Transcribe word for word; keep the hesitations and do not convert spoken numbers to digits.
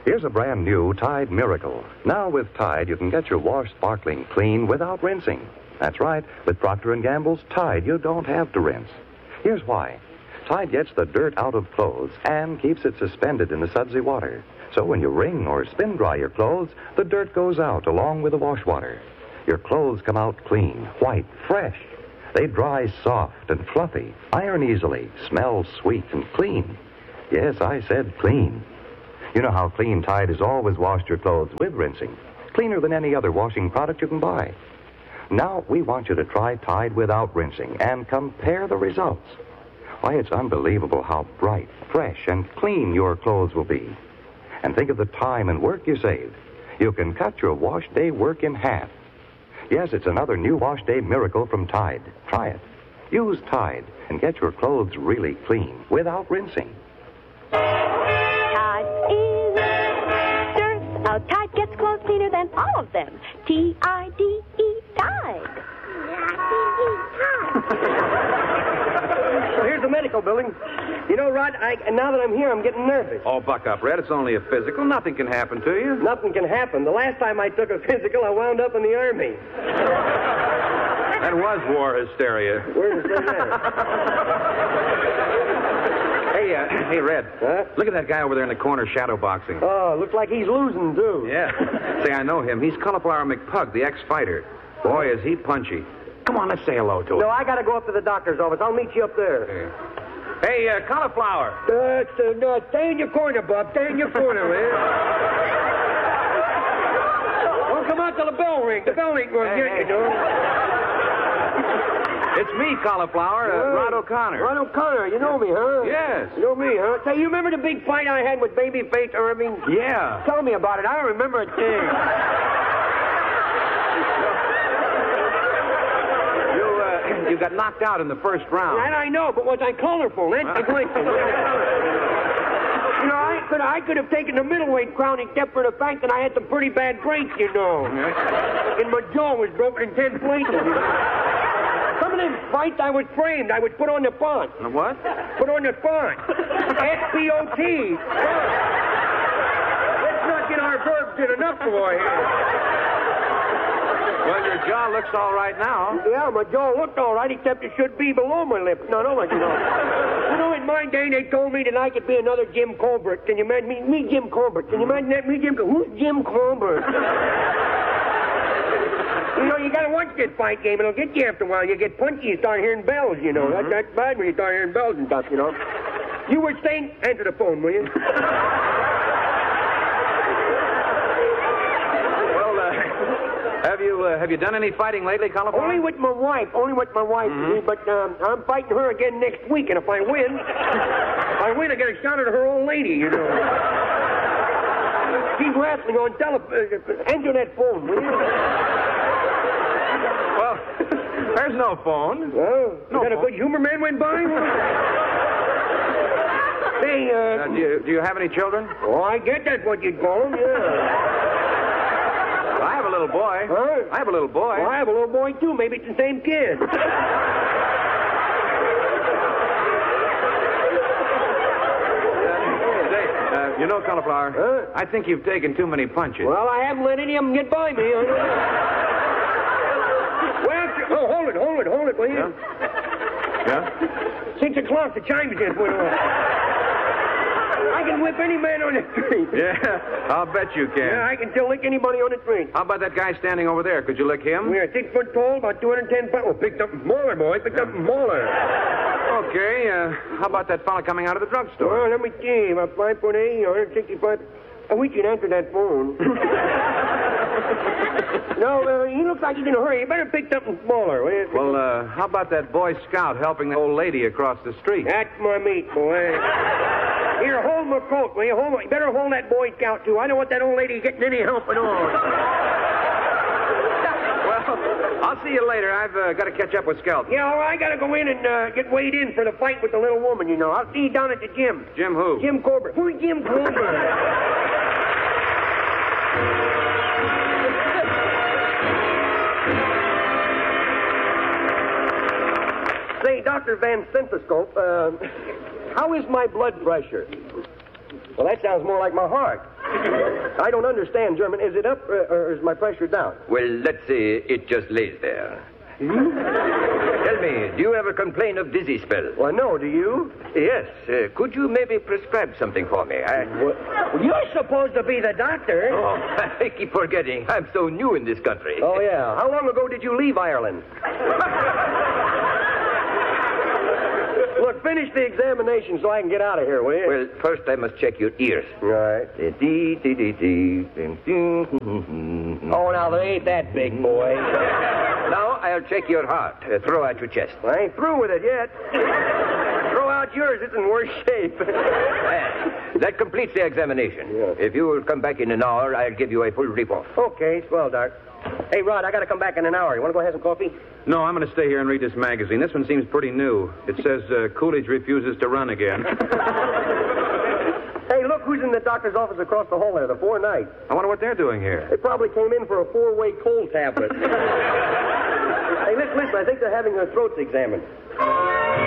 Here's a brand new Tide Miracle. Now with Tide, you can get your wash sparkling clean without rinsing. That's right. With Procter and Gamble's Tide, you don't have to rinse. Here's why. Tide gets the dirt out of clothes and keeps it suspended in the sudsy water. So when you wring or spin dry your clothes, the dirt goes out along with the wash water. Your clothes come out clean, white, fresh. They dry soft and fluffy, iron easily, smell sweet and clean. Yes, I said clean. You know how clean Tide has always washed your clothes with rinsing. Cleaner than any other washing product you can buy. Now we want you to try Tide without rinsing and compare the results. Why, it's unbelievable how bright, fresh, and clean your clothes will be. And think of the time and work you save. You can cut your wash day work in half. Yes, it's another new wash day miracle from Tide. Try it. Use Tide and get your clothes really clean without rinsing. Tide is dirt. Our Tide gets clothes cleaner than all of them. T I D E, Tide. Well, here's the medical building. You know, Rod, I, now that I'm here, I'm getting nervous. Oh, buck up, Red. It's only a physical. Nothing can happen to you. Nothing can happen. The last time I took a physical, I wound up in the Army. That was war hysteria. Where is that? Hey, uh, hey, Red. Huh? Look at that guy over there in the corner shadow boxing. Oh, looks like he's losing, too. Yeah. Say, I know him. He's Cauliflower McPug, the ex-fighter. Boy, is he punchy. Come on, let's say hello to him. No, I got to go up to the doctor's office. I'll meet you up there. Hey, hey uh, Cauliflower. Uh, uh, no, stay in your corner, Bob. Stay in your corner, man. Don't come out till the bell rings. The bell ain't going to Hey, get hey. you, know. It's me, Cauliflower, uh, Rod O'Connor. Rod O'Connor, you know me, huh? Yes. You know me, huh? Say, you remember the big fight I had with Babyface Irving? Yeah. Tell me about it. I don't remember a thing. You, uh, you got knocked out in the first round. That I know, but was I colorful? That's the question. You know, I could I could have taken the middleweight crown except for the fact that I had some pretty bad breaks, you know. Yes. And my jaw was broken in ten places. You know? Some of them fights I was framed. I was put on the font. The what? Put on the font. S P O T. Let's not get our verbs in enough for here. Well, your jaw looks all right now. Yeah, my jaw looked all right, except it should be below my lips. No, no, you know. You know, in my day, they told me that I could be another Jim Colbert. Can you imagine me? Me, Jim Colbert. Can you imagine that? Me, Jim Who's Jim Colbert? You know, you got to watch this fight game. It'll get you after a while. You get punchy, you start hearing bells, you know. Mm-hmm. That's, that's bad when you start hearing bells and stuff, you know. You were saying... Answer the phone, will you? Well, uh, have you uh, have you done any fighting lately, Cauliflower? Only with my wife. Only with my wife. Mm-hmm. But um, I'm fighting her again next week, and if I win... if I win, I get a shot at her old lady, you know. She's wrestling on telephone. Uh, answer that phone, will you? Well, there's no phone. Oh, No is that a phone. good humor man went by? Say, uh... Uh, do, you, do you have any children? Oh, I guess that's what you'd call them, yeah. I have a little boy. Huh? I have a little boy. Well, I have a little boy, too. Maybe it's the same kid. Say, uh, you know, Cauliflower, Huh? I think you've taken too many punches. Well, I haven't let any of them get by me. I know. Well, oh, hold it, hold it, hold it, will you? Yeah? Yeah? Six o'clock, the chimes just went off. I can whip any man on the street. Yeah, I'll bet you can. Yeah, I can still lick anybody on the street. How about that guy standing over there? Could you lick him? We're six foot tall, about two hundred ten pounds. Oh, picked up smaller, boy. Picked up smaller. Okay, uh, how about that fella coming out of the drugstore? Well, let me see. About five foot eight, one hundred sixty-five. I wish you'd answer that phone. No, uh, he looks like he's in a hurry. You better pick something smaller. Will you? Well, uh, how about that Boy Scout helping the old lady across the street? That's my meat, boy. Here, hold my coat, will you? Hold my... You better hold that Boy Scout, too. I don't want that old lady getting any help at all. Well, I'll see you later. I've uh, got to catch up with Skelton. Yeah, all right, I gotta go in and uh, get weighed in for the fight with the little woman, you know. I'll see you down at the gym. Jim who? Jim Corbett. Who's Jim Corbett? Say, Doctor Van Stethoscope, uh, how is my blood pressure? Well, that sounds more like my heart. I don't understand German. Is it up uh, or is my pressure down? Well, let's say it just lays there. Tell me, do you ever complain of dizzy spell? Well, no, do you? Yes. Uh, could you maybe prescribe something for me? I... Well, you're supposed to be the doctor. Oh, I keep forgetting. I'm so new in this country. Oh, yeah. How long ago did you leave Ireland? Look, finish the examination so I can get out of here, will you? Well, first I must check your ears. All right. Dee, dee, dee, dee. Oh, now, they ain't that big, boy. Now I'll check your heart. Uh, throw out your chest. I ain't through with it yet. Throw out yours. It's in worse shape. Uh, that completes the examination. Yeah. If you will come back in an hour, I'll give you a full report. Okay, swell, Doc. Hey, Rod, I got to come back in an hour. You want to go have some coffee? No, I'm going to stay here and read this magazine. This one seems pretty new. It says uh, Coolidge refuses to run again. Hey, look who's in the doctor's office across the hall there, the four night. I wonder what they're doing here. They probably came in for a four-way cold tablet. Hey, listen, listen, I think they're having their throats examined.